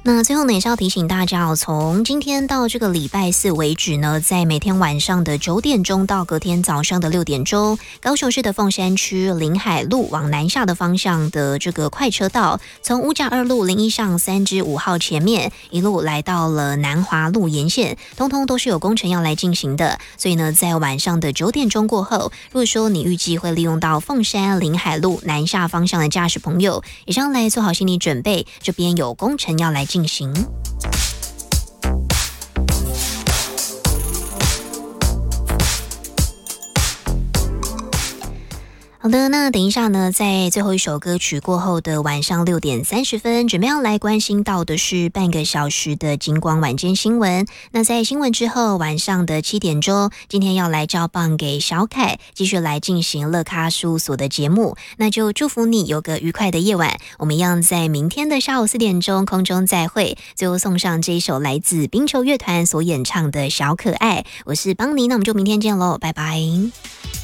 那最后呢，也是要提醒大家哦，从今天到这个礼拜四为止呢，在每天晚上的9点钟到隔天早上的6点钟，高雄市的凤山区临海路往南下的方向的这个快车道，从五甲2路01上3支5号前面，一路来到了南华路沿线，通通都是有工程要来进行的。所以呢，在晚上的9点钟过后，如果说你预计会利用到凤山临海路南下方向的驾驶朋友，也上来做好心理准备，这边有工程要来进行。好的，那等一下呢，在最后一首歌曲过后的晚上6点30分，准备要来关心到的是半个小时的金光晚间新闻。那在新闻之后，晚上的7点钟，今天要来交棒给小凯，继续来进行乐咖事务所的节目。那就祝福你有个愉快的夜晚。我们一样在明天的下午4点钟空中再会。最后送上这一首来自冰球乐团所演唱的小可爱。我是邦尼，那我们就明天见喽，拜拜。